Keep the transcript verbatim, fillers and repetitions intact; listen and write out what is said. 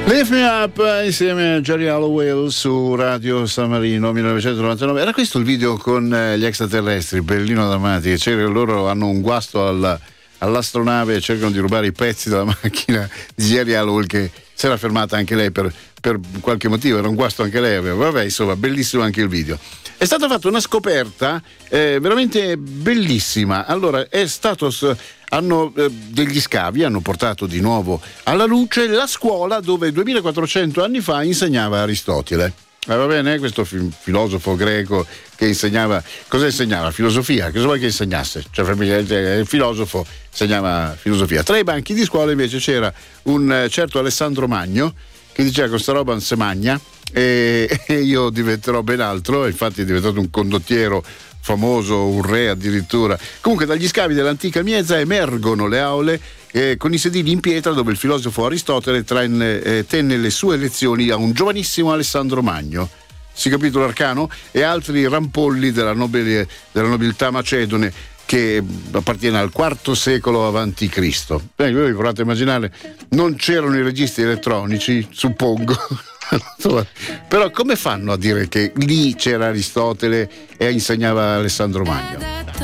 Lift Me Up insieme a Jerry Hallowell su Radio San Marino millenovecentonovantanove. Era questo il video con gli extraterrestri, Bellino D'Amati, che loro hanno un guasto alla, all'astronave e cercano di rubare i pezzi della macchina di Jerry Hallowell, che si era fermata anche lei per, per qualche motivo, era un guasto anche lei aveva. Vabbè, insomma, bellissimo anche il video. È stata fatta una scoperta eh, veramente bellissima. Allora, è stato hanno eh, degli scavi hanno portato di nuovo alla luce la scuola dove duemilaquattrocento anni fa insegnava Aristotele. Eh, va bene, questo fi- filosofo greco che insegnava, cosa insegnava? Filosofia, cosa vuoi che insegnasse? Cioè, il filosofo insegnava filosofia. Tra i banchi di scuola invece c'era un eh, certo Alessandro Magno che diceva: questa roba non se magna e, e io diventerò ben altro. Infatti è diventato un condottiero famoso, un re addirittura. Comunque dagli scavi dell'antica Mieza emergono le aule eh, con i sedili in pietra dove il filosofo Aristotele trenne, eh, tenne le sue lezioni a un giovanissimo Alessandro Magno. Si capito l'arcano? E altri rampolli della, nobile, della nobiltà macedone che appartiene al quarto secolo avanti Cristo. Beh, voi provate a immaginare, non c'erano i registri elettronici, suppongo. Però come fanno a dire che lì c'era Aristotele e insegnava Alessandro Magno?